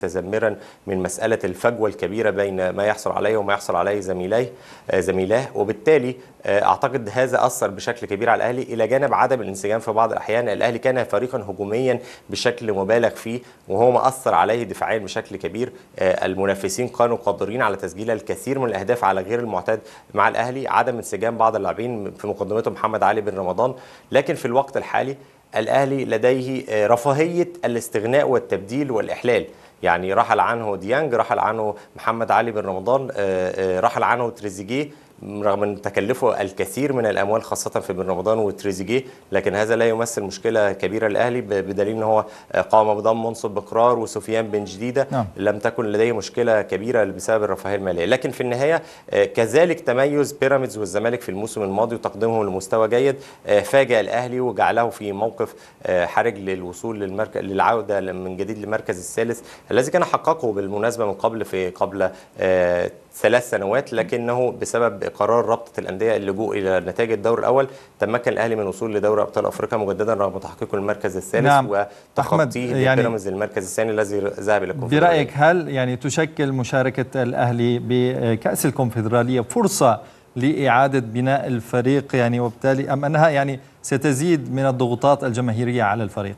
متذمرا من مسألة الفجوة الكبيرة بين ما يحصل عليه وما يحصل عليه زميلاه، وبالتالي أعتقد هذا أثر بشكل كبير على الأهلي، إلى جانب عدم الانسجام في بعض الأحيان. الأهلي كان فريقا هجوميا بشكل مبالغ فيه، وهو ما أثر عليه دفاعيا بشكل كبير. المنافسين كانوا قادرين على تسجيل الكثير من الأهداف على غير المعتاد مع الأهلي. عدم انسجام بعض اللاعبين في مقدمتهم محمد علي بن رمضان، لكن في الوقت الحالي الأهلي لديه رفاهية الاستغناء والتبديل والإحلال. يعني رحل عنه ديانج، رحل عنه محمد علي بن رمضان، رحل عنه تريزيجيه رغم من تكلفه الكثير من الاموال خاصه في بن رمضان وتريزيجيه، لكن هذا لا يمثل مشكله كبيره للاهلي، بدليل ان هو قام بضم منصب بقرار وسفيان بن جديده. نعم. لم تكن لديه مشكله كبيره بسبب الرفاهيه الماليه، لكن في النهايه كذلك تميز بيراميدز والزمالك في الموسم الماضي وتقديمهم لمستوى جيد فاجأ الاهلي وجعله في موقف حرج للوصول للعوده من جديد للمركز الثالث الذي كان حققه بالمناسبه من قبل 3 سنوات، لكنه بسبب قرار رابطه الانديه اللجوء الى نتائج الدور الاول تمكن الاهلي من الوصول لدوري ابطال افريقيا مجددا رغم تحقيقه المركز الثالث. نعم. وتخطيه بيراميدز للمركز الثاني الذي ذهب الى الكونفدراليه. برايك هل تشكل مشاركه الاهلي بكاس الكونفدراليه فرصه لاعاده بناء الفريق وبالتالي ام انها ستزيد من الضغوطات الجماهيريه على الفريق؟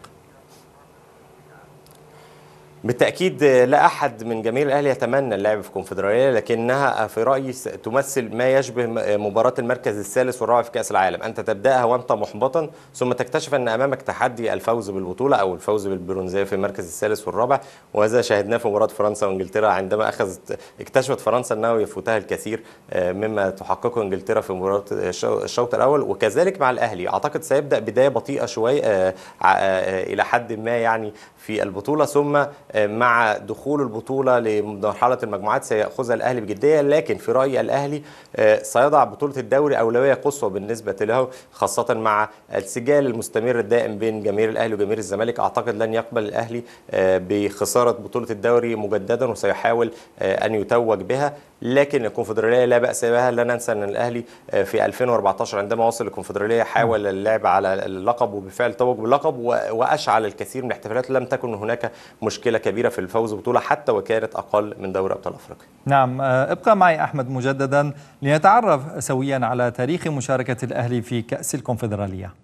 بالتأكيد لا أحد من جماهير الأهلي يتمنى اللعب في كونفدرالية، لكنها في رأيي تمثل ما يشبه مباراة المركز الثالث والرابع في كأس العالم. أنت تبدأها وأنت محبطا، ثم تكتشف أن أمامك تحدي الفوز بالبطولة أو الفوز بالبرونزية في المركز الثالث والرابع، وهذا شاهدناه في مباراة فرنسا وإنجلترا عندما اكتشفت فرنسا أنه يفوتها الكثير مما تحققه إنجلترا في مباراة الشوط الأول. وكذلك مع الأهلي أعتقد سيبدأ بداية بطيئة شوي إلى حد ما في البطولة، ثم مع دخول البطولة لمرحلة المجموعات سيأخذها الأهلي بجدية. لكن في رأيي الأهلي سيضع بطولة الدوري أولوية قصوى بالنسبة له، خاصة مع السجال المستمر الدائم بين جماهير الأهلي وجماهير الزمالك. أعتقد لن يقبل الأهلي بخسارة بطولة الدوري مجددا وسيحاول أن يتوج بها، لكن الكونفدرالية لا بأس بها. لا ننسى أن الأهلي في 2014 عندما وصل الكونفدرالية حاول اللعب على اللقب وبالفعل توج باللقب وأشعل الكثير من الاحتفالات. لم تكن هناك مشكلة كبيرة في الفوز ببطولة حتى وكانت أقل من دوري أبطال أفريقيا. نعم، ابقى معي أحمد مجددا لنتعرف سويا على تاريخ مشاركة الأهلي في كأس الكونفدرالية.